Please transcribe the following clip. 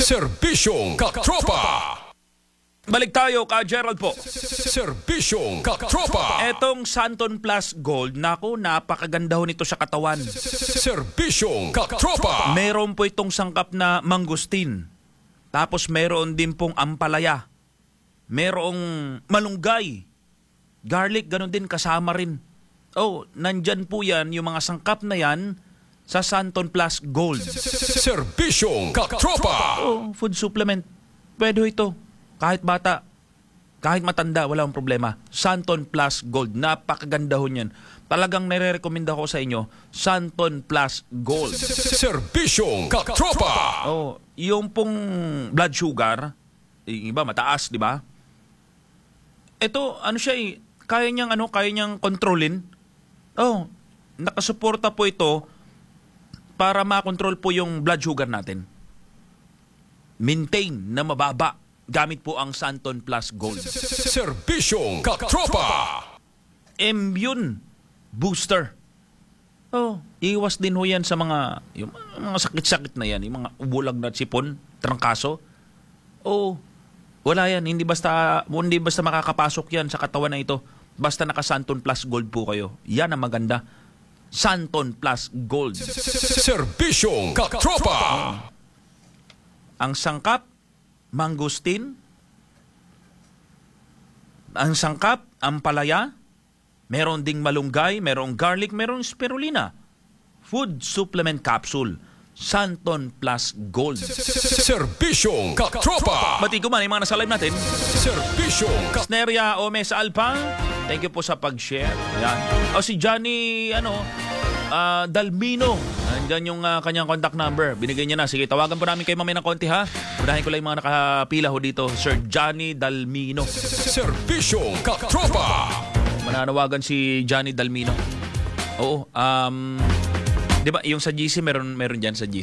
Serbisyong katropa! Balik tayo ka Gerald po. Serbisyong katropa! Etong Santon Plus Gold, naku, napakaganda ho nito sa katawan. Serbisyong katropa! Meron po itong sangkap na mangustin. Tapos meron din pong ampalaya. Merong malunggay. Garlic, ganun din, kasama rin. Oh, nandyan po yan, yung mga sangkap na yan sa Santon Plus Gold. Serbisyong katropa! Oh, food supplement. Pwede ho ito. Kahit bata, kahit matanda, wala akong problema. Santon Plus Gold. Napakaganda ho niyan. Talagang nire-recommenda ko sa inyo, Santon Plus Gold. Serbisyong katropa! Oh, yung pong blood sugar, yung iba mataas, di ba? Ito, ano siya eh, kaya niyang kontrolin. Oh, nakasuporta po ito para makontrol po yung blood sugar natin. Maintain na mababa gamit po ang Santon Plus Gold. Serbisyong katropa! Immune booster. Oh, iwas din ho yan sa yung mga sakit-sakit na yan, yung mga ubulag na sipon, trangkaso. Oh, wala yan. Hindi basta makakapasok yan sa katawan na ito. Basta naka Santon Plus Gold po kayo. Yan ang maganda. Santon Plus Gold. Serbisyong katropa! Ang sangkap, mangustin. Ang sangkap, ampalaya. Meron ding malunggay, merong garlic, merong spirulina. Food supplement capsule. Santon Plus Gold. Serbisyong katropa! Bati ko man yung mga nasa live natin. Serbisyong katropa! Sneria Omes Alpa, thank you po sa pag-share. Ayan. O si Johnny, Dalmino. Nandyan yung kanyang contact number. Binigay niya na. Sige, tawagan po namin kayo mamaya ng konti ha. Unahin ko lang yung mga nakapila ho dito. Sir Johnny Dalmino. Serbisyong katropa! Mananawagan si Johnny Dalmino. Oo. Di ba, yung sa GC, meron dyan sa GC.